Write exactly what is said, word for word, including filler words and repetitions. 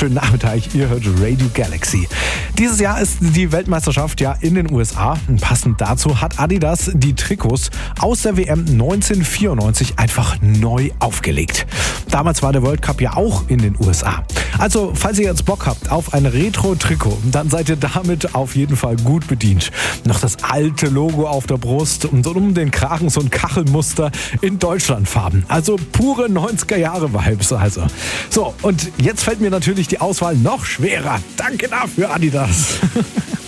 wunderschönen Nachmittag. Ihr hört Radio Galaxy. Dieses Jahr ist die Weltmeisterschaft ja in den U S A. Passend dazu hat Adidas die Trikots aus der W M neunzehnhundertvierundneunzig einfach neu aufgelegt. Damals war der World Cup ja auch in den U S A. Also, falls ihr jetzt Bock habt auf ein Retro-Trikot, dann seid ihr damit auf jeden Fall gut bedient. Noch das alte Logo auf der Brust und um den Kragen so ein Kachelmuster in Deutschlandfarben. Also pure neunziger-Jahre-Vibes also. So, und jetzt fällt mir natürlich die Auswahl noch schwerer. Danke dafür, Adidas.